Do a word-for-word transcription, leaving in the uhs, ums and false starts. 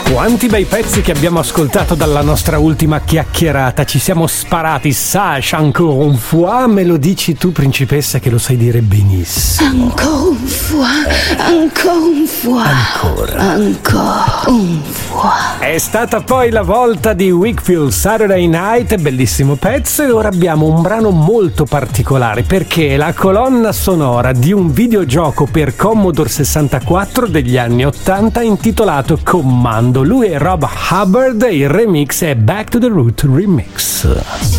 Quanti bei pezzi che abbiamo ascoltato dalla nostra ultima chiacchierata. Ci siamo sparati. Sache encore une fois. Me lo dici tu, principessa, che lo sai dire benissimo. Encore une fois, encore une fois, Ancora. encore une fois. È stata poi la volta di Wakefield Saturday Night, bellissimo pezzo, e ora abbiamo un brano molto particolare perché è la colonna sonora di un videogioco per Commodore sessantaquattro degli anni ottanta intitolato Commando. Lui è Rob Hubbard e il remix è Back to the Root Remix.